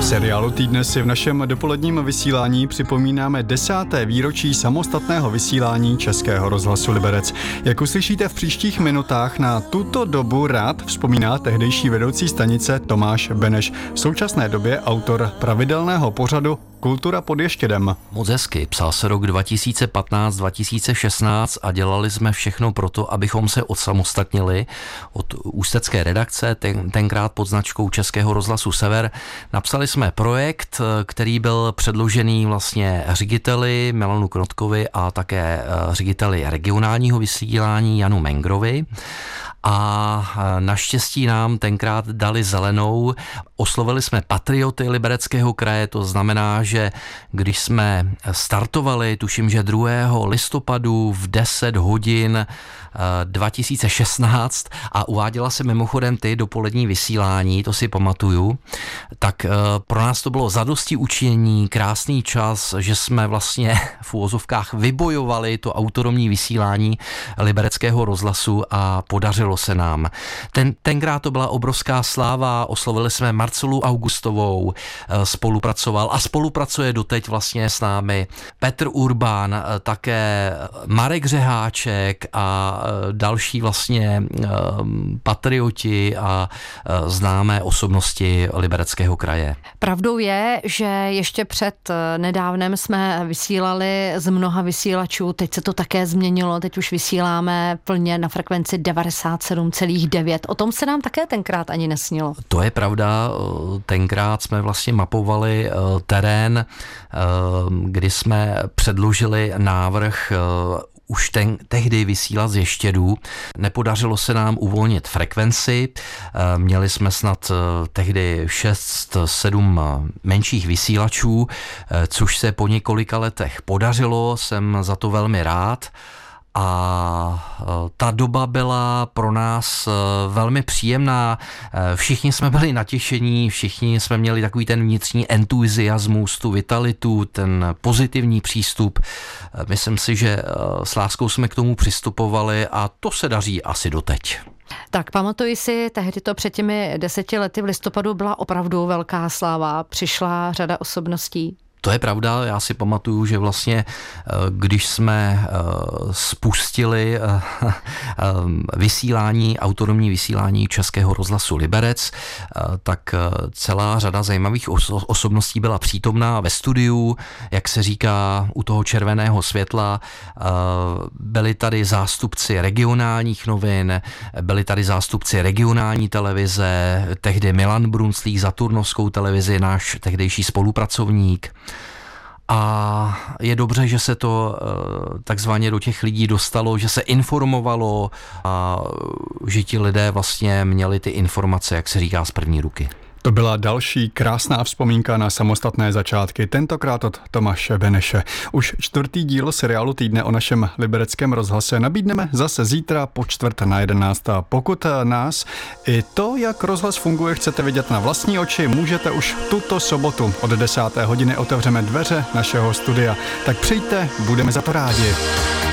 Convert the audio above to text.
seriálu Týdne si v našem dopoledním vysílání připomínáme 10. výročí samostatného vysílání Českého rozhlasu Liberec. Jak uslyšíte v příštích minutách, na tuto dobu rád vzpomíná tehdejší vedoucí stanice Tomáš Beneš, v současné době autor pravidelného pořadu Kultura pod Ještědem. Moc hezky, psal se rok 2015-2016 a dělali jsme všechno pro to, abychom se odsamostatnili od ústecké redakce, tenkrát pod značkou Českého rozhlasu Sever. Napsali jsme projekt, který byl předložený vlastně řediteli Milanu Knotkovi a také řediteli regionálního vysílání Janu Mengrovi. A naštěstí nám tenkrát dali zelenou. Oslovili jsme patrioty Libereckého kraje, to znamená, že když jsme startovali, tuším, že 2. listopadu v 10 hodin 2016 a uváděla se mimochodem ty dopolední vysílání, to si pamatuju, tak pro nás to bylo zadosti učinění, krásný čas, že jsme vlastně v uvozovkách vybojovali to autonomní vysílání Libereckého rozhlasu a podařilo se nám. Tenkrát to byla obrovská sláva, oslovili jsme Marcelu Augustovou, spolupracoval a spolupracuje doteď vlastně s námi Petr Urbán, také Marek Řeháček a další vlastně patrioti a známé osobnosti Libereckého kraje. Pravdou je, že ještě před nedávnem jsme vysílali z mnoha vysílačů, teď se to také změnilo, teď už vysíláme plně na frekvenci 97,9. O tom se nám také tenkrát ani nesnilo. To je pravda, tenkrát jsme vlastně mapovali terén, kdy jsme předložili návrh už tehdy vysílat z Ještědů. Nepodařilo se nám uvolnit frekvenci. Měli jsme snad tehdy 6-7 menších vysílačů, což se po několika letech podařilo. Jsem za to velmi rád. A ta doba byla pro nás velmi příjemná. Všichni jsme byli natěšení, všichni jsme měli takový ten vnitřní entuziasmus, tu vitalitu, ten pozitivní přístup. Myslím si, že s láskou jsme k tomu přistupovali a to se daří asi doteď. Tak pamatuji si, tehdy to před těmi 10 lety v listopadu byla opravdu velká sláva. Přišla řada osobností. To je pravda, já si pamatuju, že vlastně, když jsme spustili vysílání, autonomní vysílání Českého rozhlasu Liberec, tak celá řada zajímavých osobností byla přítomná ve studiu, jak se říká, u toho červeného světla. Byli tady zástupci regionálních novin, byli tady zástupci regionální televize, tehdy Milan Brunslík za Turnovskou televizi, náš tehdejší spolupracovník. A je dobře, že se to takzvaně do těch lidí dostalo, že se informovalo a že ti lidé vlastně měli ty informace, jak se říká, z první ruky. To byla další krásná vzpomínka na samostatné začátky, tentokrát od Tomáše Beneše. Už 4. díl seriálu Týdne o našem libereckém rozhlase nabídneme zase zítra po 10:45. A pokud nás i to, jak rozhlas funguje, chcete vidět na vlastní oči, můžete už tuto sobotu od 10. hodiny otevřeme dveře našeho studia. Tak přijďte, budeme za to rádi.